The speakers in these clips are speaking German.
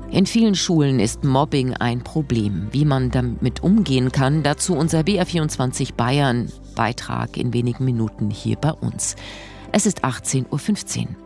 In vielen Schulen ist Mobbing ein Problem. Wie man damit umgehen kann, dazu unser BR24 Bayern Beitrag in wenigen Minuten hier bei uns. Es ist 18:15 Uhr.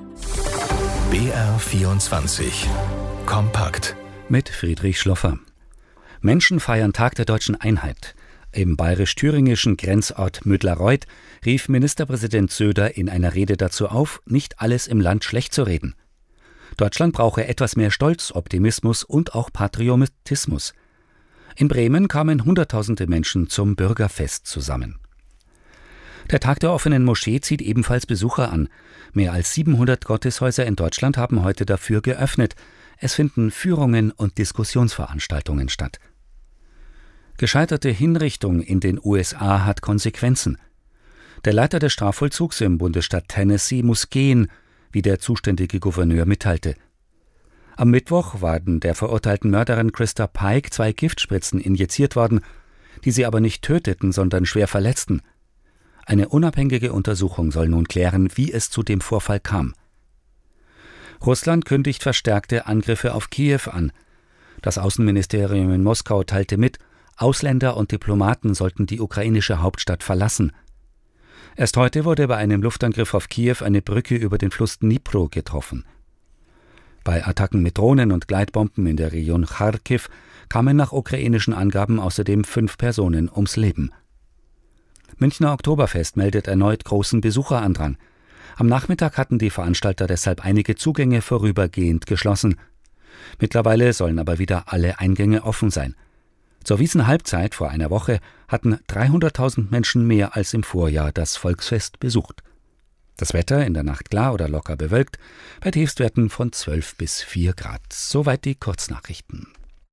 BR24 Kompakt mit Friedrich Schloffer. Menschen feiern Tag der deutschen Einheit. Im bayerisch-thüringischen Grenzort Mödlareuth rief Ministerpräsident Söder in einer Rede dazu auf, nicht alles im Land schlecht zu reden. Deutschland brauche etwas mehr Stolz, Optimismus und auch Patriotismus. In Bremen kamen Hunderttausende Menschen zum Bürgerfest zusammen. Der Tag der offenen Moschee zieht ebenfalls Besucher an. Mehr als 700 Gotteshäuser in Deutschland haben heute dafür geöffnet. Es finden Führungen und Diskussionsveranstaltungen statt. Gescheiterte Hinrichtung in den USA hat Konsequenzen. Der Leiter des Strafvollzugs im Bundesstaat Tennessee muss gehen, wie der zuständige Gouverneur mitteilte. Am Mittwoch waren der verurteilten Mörderin Christa Pike 2 Giftspritzen injiziert worden, die sie aber nicht töteten, sondern schwer verletzten. Eine unabhängige Untersuchung soll nun klären, wie es zu dem Vorfall kam. Russland kündigt verstärkte Angriffe auf Kiew an. Das Außenministerium in Moskau teilte mit, Ausländer und Diplomaten sollten die ukrainische Hauptstadt verlassen. Erst heute wurde bei einem Luftangriff auf Kiew eine Brücke über den Fluss Dnipro getroffen. Bei Attacken mit Drohnen und Gleitbomben in der Region Charkiw kamen nach ukrainischen Angaben außerdem 5 Personen ums Leben. Münchner Oktoberfest meldet erneut großen Besucherandrang. Am Nachmittag hatten die Veranstalter deshalb einige Zugänge vorübergehend geschlossen. Mittlerweile sollen aber wieder alle Eingänge offen sein. Zur Wiesenhalbzeit vor einer Woche hatten 300.000 Menschen mehr als im Vorjahr das Volksfest besucht. Das Wetter in der Nacht klar oder locker bewölkt, bei Tiefstwerten von 12 bis 4 Grad. Soweit die Kurznachrichten.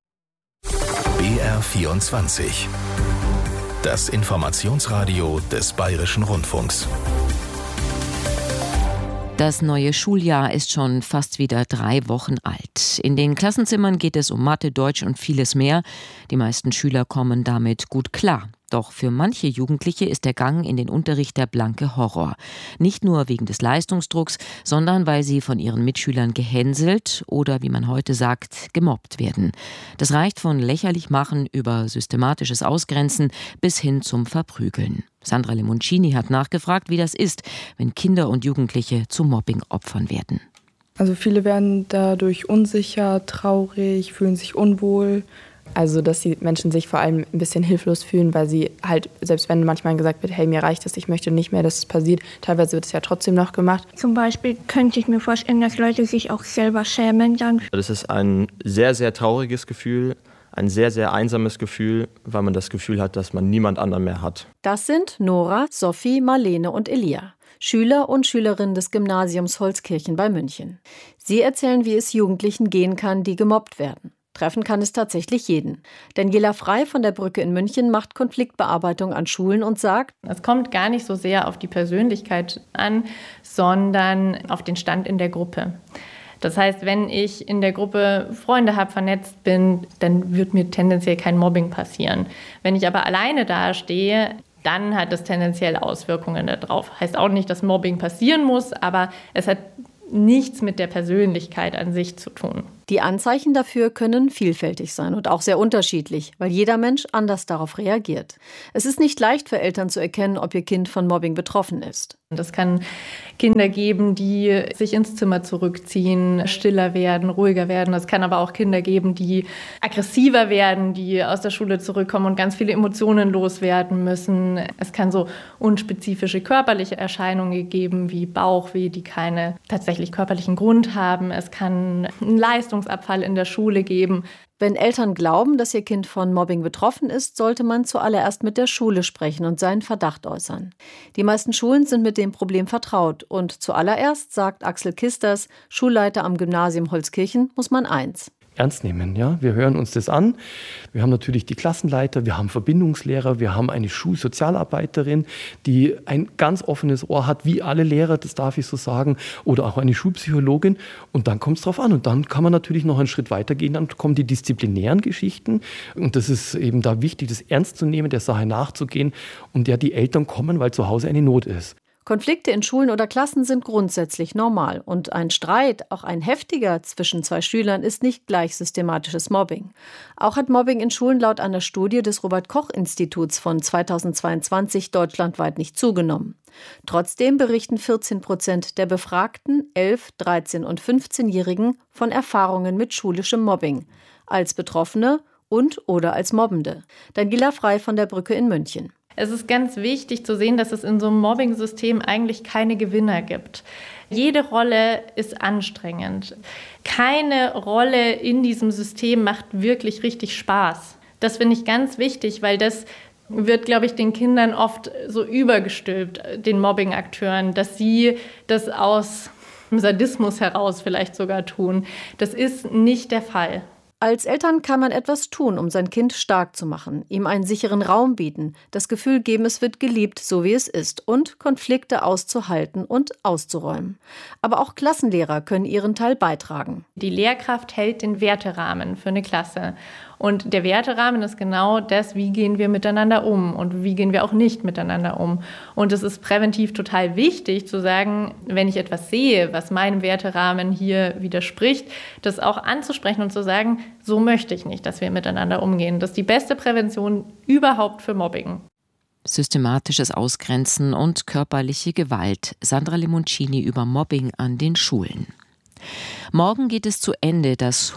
BR24 Das Informationsradio des Bayerischen Rundfunks. Das neue Schuljahr ist schon fast wieder 3 Wochen alt. In den Klassenzimmern geht es um Mathe, Deutsch und vieles mehr. Die meisten Schüler kommen damit gut klar. Doch für manche Jugendliche ist der Gang in den Unterricht der blanke Horror. Nicht nur wegen des Leistungsdrucks, sondern weil sie von ihren Mitschülern gehänselt oder, wie man heute sagt, gemobbt werden. Das reicht von lächerlich machen über systematisches Ausgrenzen bis hin zum Verprügeln. Sandra Lemoncini hat nachgefragt, wie das ist, wenn Kinder und Jugendliche zu Mobbing-Opfern werden. Also viele werden dadurch unsicher, traurig, fühlen sich unwohl. Also, dass die Menschen sich vor allem ein bisschen hilflos fühlen, weil sie halt, selbst wenn manchmal gesagt wird, hey, mir reicht das, ich möchte nicht mehr, dass es passiert, teilweise wird es ja trotzdem noch gemacht. Zum Beispiel könnte ich mir vorstellen, dass Leute sich auch selber schämen dann. Das ist ein sehr, sehr trauriges Gefühl, ein sehr, sehr einsames Gefühl, weil man das Gefühl hat, dass man niemand anderen mehr hat. Das sind Nora, Sophie, Marlene und Elia, Schüler und Schülerinnen des Gymnasiums Holzkirchen bei München. Sie erzählen, wie es Jugendlichen gehen kann, die gemobbt werden. Treffen kann es tatsächlich jeden. Daniela Frei von der Brücke in München macht Konfliktbearbeitung an Schulen und sagt, es kommt gar nicht so sehr auf die Persönlichkeit an, sondern auf den Stand in der Gruppe. Das heißt, wenn ich in der Gruppe Freunde habe, vernetzt bin, dann wird mir tendenziell kein Mobbing passieren. Wenn ich aber alleine dastehe, dann hat das tendenziell Auswirkungen darauf. Heißt auch nicht, dass Mobbing passieren muss, aber es hat nichts mit der Persönlichkeit an sich zu tun. Die Anzeichen dafür können vielfältig sein und auch sehr unterschiedlich, weil jeder Mensch anders darauf reagiert. Es ist nicht leicht für Eltern zu erkennen, ob ihr Kind von Mobbing betroffen ist. Es kann Kinder geben, die sich ins Zimmer zurückziehen, stiller werden, ruhiger werden. Es kann aber auch Kinder geben, die aggressiver werden, die aus der Schule zurückkommen und ganz viele Emotionen loswerden müssen. Es kann so unspezifische körperliche Erscheinungen geben, wie Bauchweh, die keine tatsächlich körperlichen Grund haben. Es kann einen Leistungsabfall in der Schule geben. Wenn Eltern glauben, dass ihr Kind von Mobbing betroffen ist, sollte man zuallererst mit der Schule sprechen und seinen Verdacht äußern. Die meisten Schulen sind mit dem Problem vertraut. Und zuallererst, sagt Axel Kisters, Schulleiter am Gymnasium Holzkirchen, muss man eins: ernst nehmen. Ja? Wir hören uns das an. Wir haben natürlich die Klassenleiter, wir haben Verbindungslehrer, wir haben eine Schulsozialarbeiterin, die ein ganz offenes Ohr hat, wie alle Lehrer, das darf ich so sagen, oder auch eine Schulpsychologin. Und dann kommt es drauf an. Und dann kann man natürlich noch einen Schritt weitergehen. Dann kommen die disziplinären Geschichten. Und das ist eben da wichtig, das ernst zu nehmen, der Sache nachzugehen. Und ja, die Eltern kommen, weil zu Hause eine Not ist. Konflikte in Schulen oder Klassen sind grundsätzlich normal. Und ein Streit, auch ein heftiger zwischen zwei Schülern, ist nicht gleich systematisches Mobbing. Auch hat Mobbing in Schulen laut einer Studie des Robert-Koch-Instituts von 2022 deutschlandweit nicht zugenommen. Trotzdem berichten 14% der befragten 11-, 13- und 15-Jährigen von Erfahrungen mit schulischem Mobbing. Als Betroffene und/oder als Mobbende. Daniela Frei von der Brücke in München. Es ist ganz wichtig zu sehen, dass es in so einem Mobbing-System eigentlich keine Gewinner gibt. Jede Rolle ist anstrengend. Keine Rolle in diesem System macht wirklich richtig Spaß. Das finde ich ganz wichtig, weil das wird, glaube ich, den Kindern oft so übergestülpt, den Mobbing-Akteuren, dass sie das aus Sadismus heraus vielleicht sogar tun. Das ist nicht der Fall. Als Eltern kann man etwas tun, um sein Kind stark zu machen, ihm einen sicheren Raum bieten, das Gefühl geben, es wird geliebt, so wie es ist, und Konflikte auszuhalten und auszuräumen. Aber auch Klassenlehrer können ihren Teil beitragen. Die Lehrkraft hält den Werterahmen für eine Klasse. Und der Werterahmen ist genau das, wie gehen wir miteinander um und wie gehen wir auch nicht miteinander um. Und es ist präventiv total wichtig zu sagen, wenn ich etwas sehe, was meinem Werterahmen hier widerspricht, das auch anzusprechen und zu sagen, so möchte ich nicht, dass wir miteinander umgehen. Das ist die beste Prävention überhaupt für Mobbing. Systematisches Ausgrenzen und körperliche Gewalt. Sandra Lemoncini über Mobbing an den Schulen. Morgen geht es zu Ende, das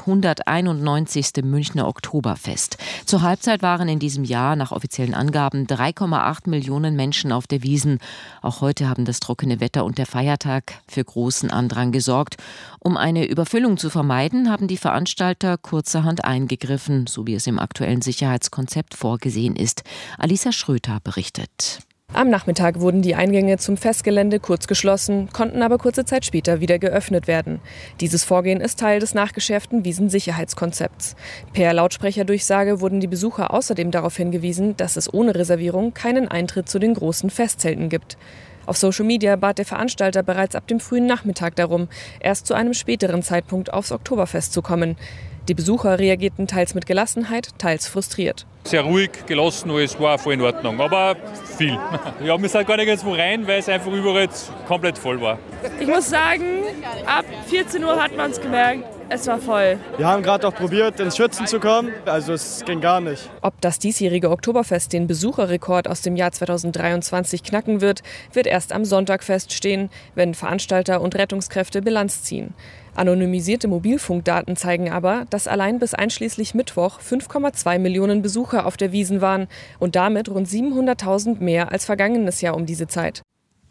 191. Münchner Oktoberfest. Zur Halbzeit waren in diesem Jahr nach offiziellen Angaben 3,8 Millionen Menschen auf der Wiesn. Auch heute haben das trockene Wetter und der Feiertag für großen Andrang gesorgt. Um eine Überfüllung zu vermeiden, haben die Veranstalter kurzerhand eingegriffen, so wie es im aktuellen Sicherheitskonzept vorgesehen ist. Alisa Schröter berichtet. Am Nachmittag wurden die Eingänge zum Festgelände kurz geschlossen, konnten aber kurze Zeit später wieder geöffnet werden. Dieses Vorgehen ist Teil des nachgeschärften Wiesn-Sicherheitskonzepts. Per Lautsprecherdurchsage wurden die Besucher außerdem darauf hingewiesen, dass es ohne Reservierung keinen Eintritt zu den großen Festzelten gibt. Auf Social Media bat der Veranstalter bereits ab dem frühen Nachmittag darum, erst zu einem späteren Zeitpunkt aufs Oktoberfest zu kommen. Die Besucher reagierten teils mit Gelassenheit, teils frustriert. Sehr ruhig, gelassen, alles war voll in Ordnung, aber viel. Ja, wir sind gar nicht ganz wo rein, weil es einfach überall komplett voll war. Ich muss sagen, ab 14 Uhr hat man es gemerkt, es war voll. Wir haben gerade auch probiert, ins Schwitzen zu kommen, also es ging gar nicht. Ob das diesjährige Oktoberfest den Besucherrekord aus dem Jahr 2023 knacken wird, wird erst am Sonntag feststehen, wenn Veranstalter und Rettungskräfte Bilanz ziehen. Anonymisierte Mobilfunkdaten zeigen aber, dass allein bis einschließlich Mittwoch 5,2 Millionen Besucher auf der Wiesn waren und damit rund 700.000 mehr als vergangenes Jahr um diese Zeit.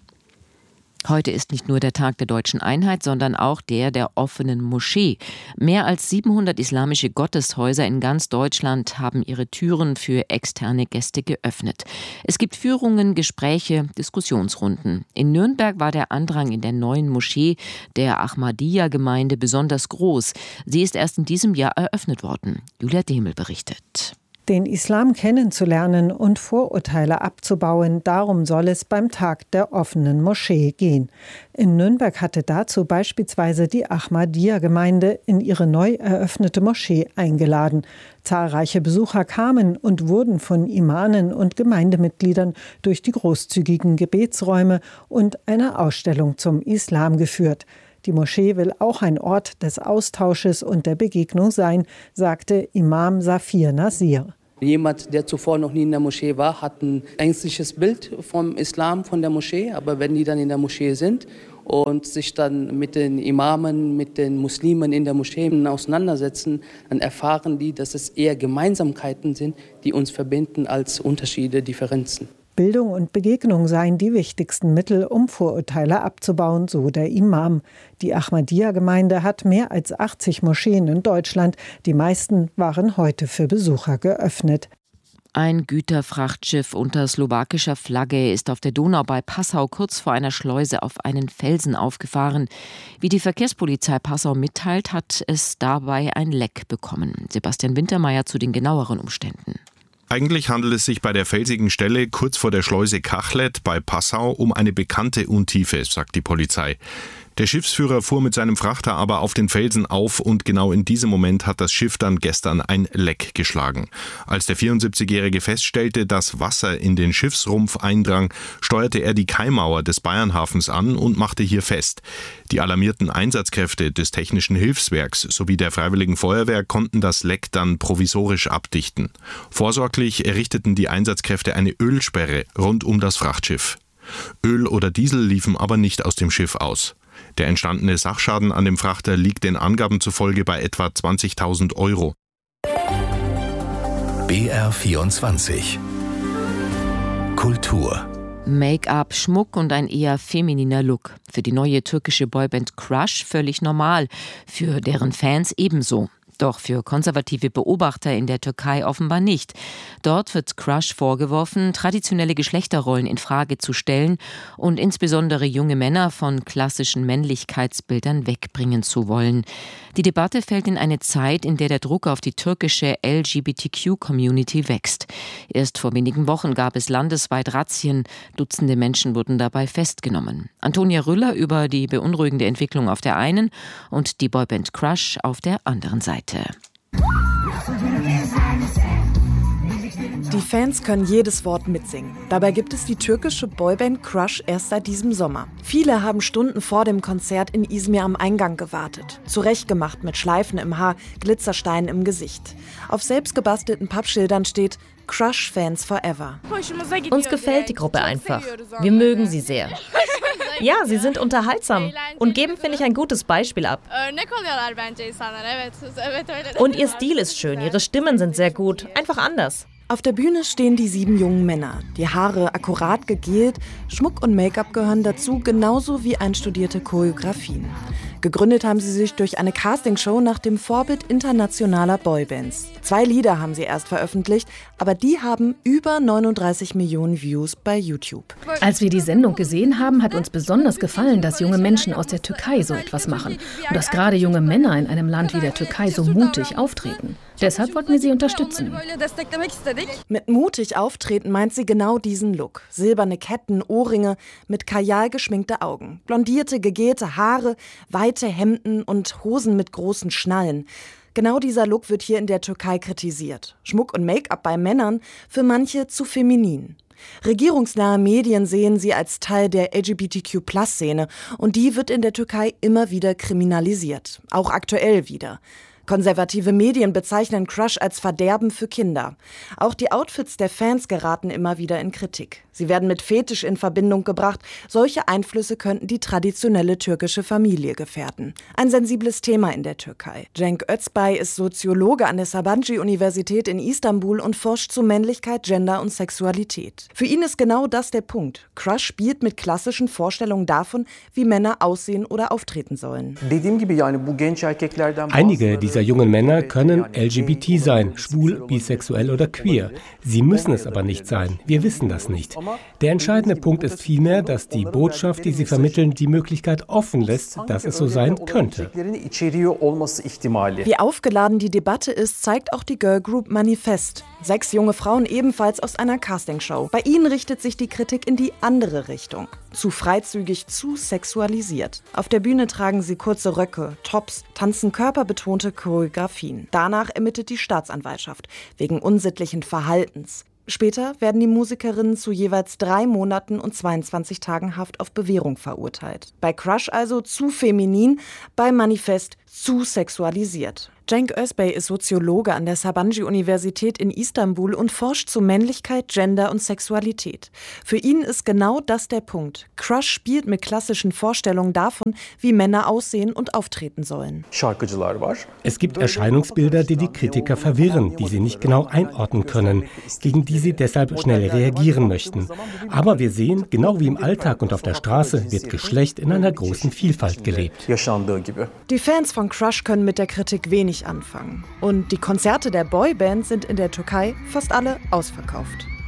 Heute ist nicht nur der Tag der deutschen Einheit, sondern auch der offenen Moschee. Mehr als 700 islamische Gotteshäuser in ganz Deutschland haben ihre Türen für externe Gäste geöffnet. Es gibt Führungen, Gespräche, Diskussionsrunden. In Nürnberg war der Andrang in der neuen Moschee der Ahmadiyya-Gemeinde besonders groß. Sie ist erst in diesem Jahr eröffnet worden. Julia Demel berichtet. Den Islam kennenzulernen und Vorurteile abzubauen, darum soll es beim Tag der offenen Moschee gehen. In Nürnberg hatte dazu beispielsweise die Ahmadiyya-Gemeinde in ihre neu eröffnete Moschee eingeladen. Zahlreiche Besucher kamen und wurden von Imamen und Gemeindemitgliedern durch die großzügigen Gebetsräume und eine Ausstellung zum Islam geführt. Die Moschee will auch ein Ort des Austausches und der Begegnung sein, sagte Imam Safir Nasir. Jemand, der zuvor noch nie in der Moschee war, hat ein ängstliches Bild vom Islam, von der Moschee. Aber wenn die dann in der Moschee sind und sich dann mit den Imamen, mit den Muslimen in der Moschee auseinandersetzen, dann erfahren die, dass es eher Gemeinsamkeiten sind, die uns verbinden als Unterschiede, Differenzen. Bildung und Begegnung seien die wichtigsten Mittel, um Vorurteile abzubauen, so der Imam. Die Ahmadiyya-Gemeinde hat mehr als 80 Moscheen in Deutschland. Die meisten waren heute für Besucher geöffnet. Ein Güterfrachtschiff unter slowakischer Flagge ist auf der Donau bei Passau kurz vor einer Schleuse auf einen Felsen aufgefahren. Wie die Verkehrspolizei Passau mitteilt, hat es dabei ein Leck bekommen. Sebastian Wintermeyer zu den genaueren Umständen. Eigentlich handelt es sich bei der felsigen Stelle kurz vor der Schleuse Kachlet bei Passau um eine bekannte Untiefe, sagt die Polizei. Der Schiffsführer fuhr mit seinem Frachter aber auf den Felsen auf und genau in diesem Moment hat das Schiff dann gestern ein Leck geschlagen. Als der 74-Jährige feststellte, dass Wasser in den Schiffsrumpf eindrang, steuerte er die Kaimauer des Bayernhafens an und machte hier fest. Die alarmierten Einsatzkräfte des Technischen Hilfswerks sowie der Freiwilligen Feuerwehr konnten das Leck dann provisorisch abdichten. Vorsorglich errichteten die Einsatzkräfte eine Ölsperre rund um das Frachtschiff. Öl oder Diesel liefen aber nicht aus dem Schiff aus. Der entstandene Sachschaden an dem Frachter liegt den Angaben zufolge bei etwa 20.000 Euro. BR24 Kultur. Make-up, Schmuck und ein eher femininer Look. Für die neue türkische Boyband Crush völlig normal, für deren Fans ebenso. Doch für konservative Beobachter in der Türkei offenbar nicht. Dort wird Crush vorgeworfen, traditionelle Geschlechterrollen in Frage zu stellen und insbesondere junge Männer von klassischen Männlichkeitsbildern wegbringen zu wollen. Die Debatte fällt in eine Zeit, in der der Druck auf die türkische LGBTQ-Community wächst. Erst vor wenigen Wochen gab es landesweit Razzien. Dutzende Menschen wurden dabei festgenommen. Antonia Rüller über die beunruhigende Entwicklung auf der einen und die Boyband Crush auf der anderen Seite. Die Fans können jedes Wort mitsingen. Dabei gibt es die türkische Boyband Crush erst seit diesem Sommer. Viele haben Stunden vor dem Konzert in Izmir am Eingang gewartet. Zurechtgemacht mit Schleifen im Haar, Glitzersteinen im Gesicht. Auf selbstgebastelten Pappschildern steht Crush Fans Forever. Uns gefällt die Gruppe einfach. Wir mögen sie sehr. Ja, sie sind unterhaltsam und geben, finde ich, ein gutes Beispiel ab. Und ihr Stil ist schön, ihre Stimmen sind sehr gut, einfach anders. Auf der Bühne stehen die 7 jungen Männer. Die Haare akkurat gegelt, Schmuck und Make-up gehören dazu, genauso wie einstudierte Choreografien. Gegründet haben sie sich durch eine Castingshow nach dem Vorbild internationaler Boybands. 2 Lieder haben sie erst veröffentlicht, aber die haben über 39 Millionen Views bei YouTube. Als wir die Sendung gesehen haben, hat uns besonders gefallen, dass junge Menschen aus der Türkei so etwas machen und dass gerade junge Männer in einem Land wie der Türkei so mutig auftreten. Deshalb wollten wir sie unterstützen. Mit mutig auftreten meint sie genau diesen Look. Silberne Ketten, Ohrringe, mit Kajal geschminkte Augen, blondierte, gegelte Haare, weite Hemden und Hosen mit großen Schnallen. Genau dieser Look wird hier in der Türkei kritisiert. Schmuck und Make-up bei Männern für manche zu feminin. Regierungsnahe Medien sehen sie als Teil der LGBTQ+-Szene und die wird in der Türkei immer wieder kriminalisiert, auch aktuell wieder. Konservative Medien bezeichnen Crush als Verderben für Kinder. Auch die Outfits der Fans geraten immer wieder in Kritik. Sie werden mit Fetisch in Verbindung gebracht. Solche Einflüsse könnten die traditionelle türkische Familie gefährden. Ein sensibles Thema in der Türkei. Cenk Özbay ist Soziologe an der Sabancı-Universität in Istanbul und forscht zu Männlichkeit, Gender und Sexualität. Für ihn ist genau das der Punkt. Crush spielt mit klassischen Vorstellungen davon, wie Männer aussehen oder auftreten sollen. Einige dieser jungen Männer können LGBT sein, schwul, bisexuell oder queer. Sie müssen es aber nicht sein. Wir wissen das nicht. Der entscheidende Punkt ist vielmehr, dass die Botschaft, die sie vermitteln, die Möglichkeit offen lässt, dass es so sein könnte. Wie aufgeladen die Debatte ist, zeigt auch die Girl Group Manifest. 6 junge Frauen ebenfalls aus einer Castingshow. Bei ihnen richtet sich die Kritik in die andere Richtung. Zu freizügig, zu sexualisiert. Auf der Bühne tragen sie kurze Röcke, Tops, tanzen körperbetonte Choreografien. Danach ermittelt die Staatsanwaltschaft wegen unsittlichen Verhaltens. Später werden die Musikerinnen zu jeweils 3 Monaten und 22 Tagen Haft auf Bewährung verurteilt. Bei Crush also zu feminin, bei Manifest zu sexualisiert. Cenk Özbay ist Soziologe an der Sabancı-Universität in Istanbul und forscht zu Männlichkeit, Gender und Sexualität. Für ihn ist genau das der Punkt. Crush spielt mit klassischen Vorstellungen davon, wie Männer aussehen und auftreten sollen. Es gibt Erscheinungsbilder, die die Kritiker verwirren, die sie nicht genau einordnen können, gegen die sie deshalb schnell reagieren möchten. Aber wir sehen, genau wie im Alltag und auf der Straße, wird Geschlecht in einer großen Vielfalt gelebt. Die Fans von Crush können mit der Kritik wenig anfangen. Und die Konzerte der Boyband sind in der Türkei fast alle ausverkauft.